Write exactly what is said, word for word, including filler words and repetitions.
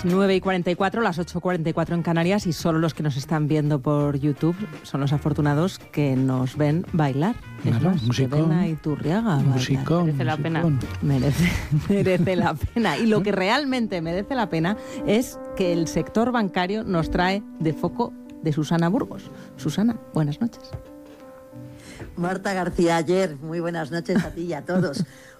las nueve y cuarenta y cuatro, las ocho y cuarenta y cuatro en Canarias, y solo los que nos están viendo por YouTube son los afortunados que nos ven bailar. Es Claro, más, musicón, que ven a Iturriaga bailar. musicón, Merece la musicón. pena. Merece, merece la pena. Y lo que realmente merece la pena es que el sector bancario nos trae de foco de Susana Burgos. Susana, buenas noches. Marta García Ayer, muy buenas noches a ti y a todos.